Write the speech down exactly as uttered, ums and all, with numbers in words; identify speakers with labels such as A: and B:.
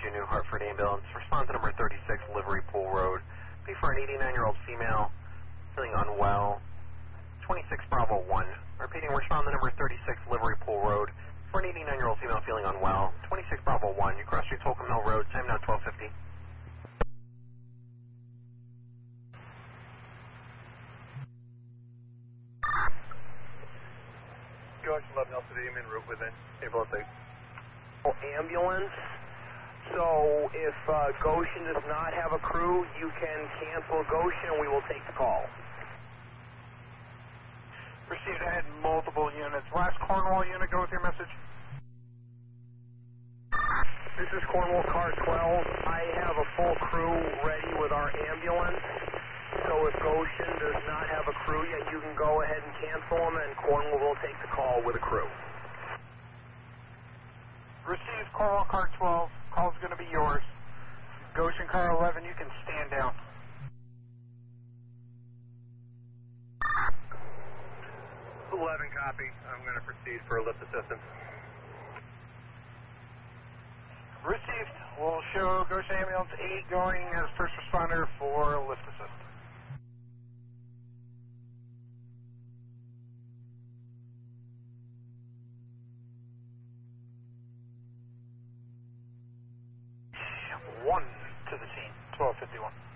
A: you, New Hartford Ambulance. Respond to number thirty-six, Livery Pool Road. Be for an eighty-nine-year-old female feeling unwell. twenty-six Bravo one. Repeating, respond to number thirty-six, Livery Pool Road. For an eighty-nine-year-old female feeling unwell. twenty-six Bravo one. You cross streets Holcomb Mill Road. Time now twelve fifty.
B: Goshen eleven L C D, en route within ambulance eight.
C: Ambulance. So if uh, Goshen does not have a crew, you can cancel Goshen and we will take the call.
D: Received, I had multiple units. Last Cornwall unit, go with your message.
C: This is Cornwall Car twelve. I have a full crew ready with our ambulance. So if Goshen does not have a crew yet, you can go ahead and cancel them and Cornwall will take the call with a crew.
D: Received, Cornwall Car twelve. Call's going to be yours. Goshen Car eleven, you can stand down.
B: eleven copy. I'm going to proceed for lift assistance.
D: Received. We'll show Goshen Ambulance eight going as first responder for lift assist. One to the scene, twelve fifty-one.